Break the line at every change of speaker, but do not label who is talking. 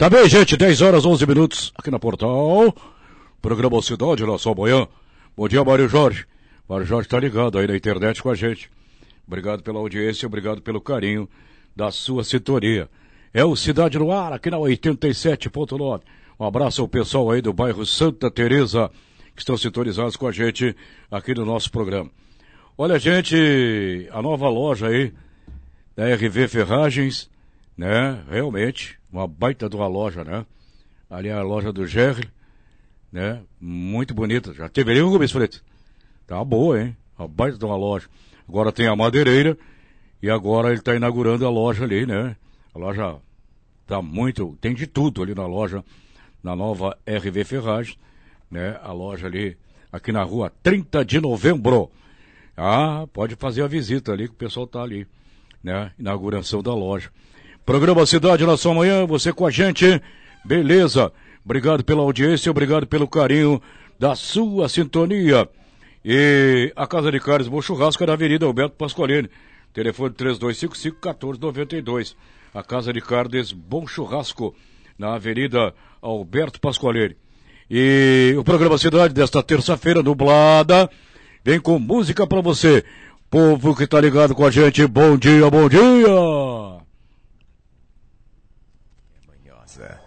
Tá bem, gente, 10 horas 11 minutos aqui na Portal. Programa Cidade, na sua manhã. Bom dia, Mário Jorge. Mário Jorge tá ligado aí na internet com a gente. Obrigado pela audiência, obrigado pelo carinho da sua sintonia. É o Cidade no Ar, aqui na 87.9. Um abraço ao pessoal aí do bairro Santa Teresa, que estão sintonizados com a gente aqui no nosso programa. Olha, gente, a nova loja aí da RV Ferragens, né? Realmente, uma baita de uma loja, né? Ali é a loja do Gerry, né? Muito bonita. Já teve ali, Rubens Freitas? Tá boa, hein? Uma baita de uma loja. Agora tem a madeireira e agora ele tá inaugurando a loja ali, né? A loja tá muito, tem de tudo ali na loja, na nova RV Ferragens, né? A loja ali, aqui na rua 30 de novembro. Ah, pode fazer a visita ali, que o pessoal tá ali, né? Inauguração da loja. Programa Cidade na sua manhã, você com a gente, beleza? Obrigado pela audiência, obrigado pelo carinho da sua sintonia. E a Casa de Carnes Bom Churrasco é na Avenida Alberto Pasqualini, telefone 3255-1492. A Casa de Carnes Bom Churrasco, na Avenida Alberto Pasqualini. E o programa Cidade desta terça-feira, nublada, vem com música pra você. Povo que tá ligado com a gente, bom dia, bom dia!
Manhosa.